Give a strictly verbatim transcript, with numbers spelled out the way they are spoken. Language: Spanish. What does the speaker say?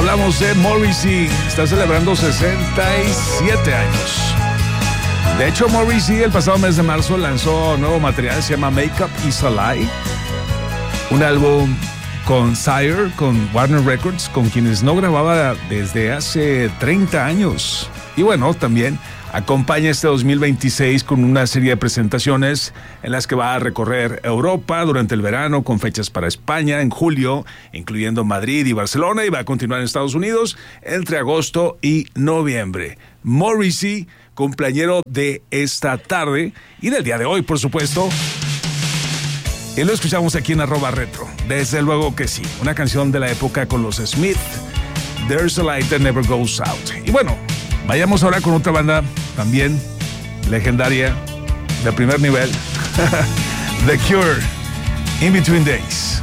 Hablamos de Morrissey, está celebrando sesenta y siete años. De hecho, Morrissey el pasado mes de marzo lanzó nuevo material, se llama Make Up Is a Lie, un álbum con Sire, con Warner Records, con quienes no grababa desde hace treinta años. Y bueno, también acompaña este dos mil veintiséis con una serie de presentaciones en las que va a recorrer Europa durante el verano, con fechas para España en julio, incluyendo Madrid y Barcelona, y va a continuar en Estados Unidos entre agosto y noviembre. Morrissey, cumpleañero de esta tarde y del día de hoy, por supuesto. Y lo escuchamos aquí en arroba retro. Desde luego que sí, una canción de la época con los Smith, There's a Light That Never Goes Out. Y bueno, vayamos ahora con otra banda también legendaria, de primer nivel, The Cure, In Between Days.